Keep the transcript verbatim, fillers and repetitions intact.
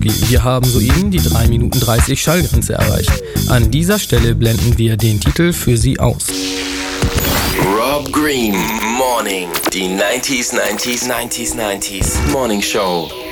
Beispiel, wir haben soeben die drei Minuten dreißig Schallgrenze erreicht. An dieser Stelle blenden wir den Titel für Sie aus. Rob Green, Morning, die nineties, nineties, nineties, nineties Morning Show.